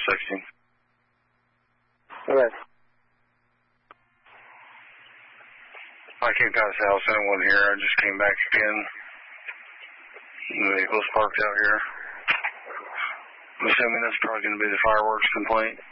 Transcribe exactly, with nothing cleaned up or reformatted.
sixty. Okay. I came past the house, anyone here. I just came back again. The vehicle's parked out here. I'm assuming that's probably going to be the fireworks complaint.